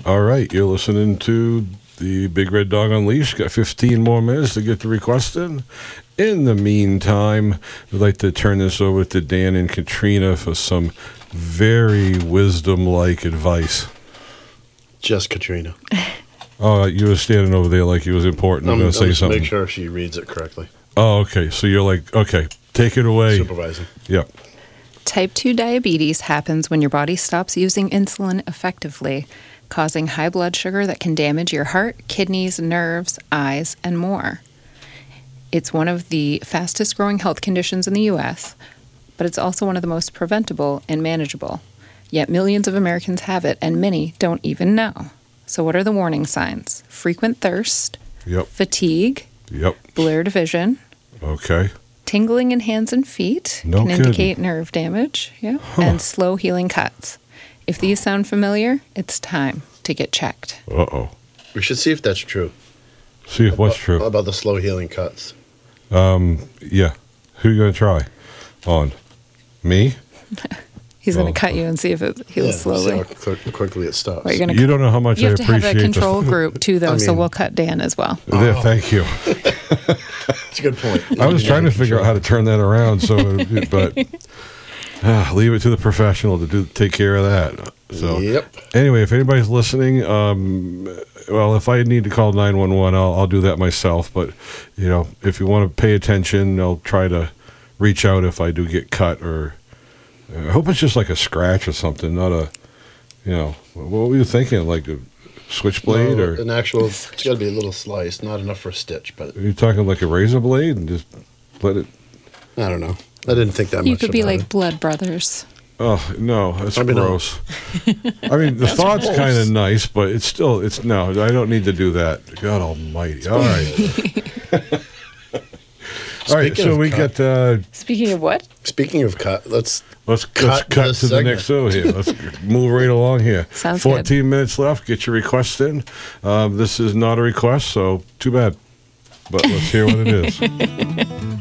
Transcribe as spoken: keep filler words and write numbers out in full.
All right, you're listening to the Big Red Dog Unleashed. Got fifteen more minutes to get the request in. In the meantime, I'd like to turn this over to Dan and Katrina for some very wisdom-like advice. Just Katrina. Oh, you were standing over there like he was important. I'm, I'm going to say just something. Make sure she reads it correctly. Oh, okay. So you're like, okay, take it away. Supervising. Yep. Type two diabetes happens when your body stops using insulin effectively, causing high blood sugar that can damage your heart, kidneys, nerves, eyes, and more. It's one of the fastest growing health conditions in the U S, but it's also one of the most preventable and manageable. Yet millions of Americans have it, and many don't even know. So what are the warning signs? Frequent thirst, Yep. fatigue, Yep. blurred vision, Okay. tingling in hands and feet No can kidding. indicate nerve damage, yeah, and slow healing cuts. If these sound familiar, it's time to get checked. Uh-oh. We should see if that's true. See if what's About- true. About the slow healing cuts. Um, yeah. Who you going to try on? Me? He's Oh. going to cut you and see if it heals Yeah, slowly. See how quick- quickly it stops. Well, you're gonna You don't know how much You I have to have appreciate a control this. group too, though, I so mean- we'll cut Dan as well. There, thank you. That's a good point. I was trying to figure out how to turn that around, so but ah, leave it to the professional to do take care of that. So Yep. anyway, if anybody's listening, um, well, if I need to call nine one one, I'll I'll do that myself. But you know, if you want to pay attention, I'll try to reach out if I do get cut, or I hope it's just like a scratch or something, not a, you know, what were you thinking, like a switchblade No, or an actual. It's got to be a little slice, not enough for a stitch, but are you talking like a razor blade and just let it? I don't know. I didn't think that You much. could be about like it. blood brothers. Oh no, that's I mean, no. gross. I mean, the thought's gross. kind of nice, but it's still it's no. I don't need to do that. God Almighty! All right, all right. Speaking So of we cut- got. Uh, Speaking of what? Speaking of cut, let's let's Cut let's cut this to the segment. next show here. Let's move right along here. Sounds good. Fourteen minutes left. Get your request in. Um, this is not a request, so too bad. But let's hear what it is.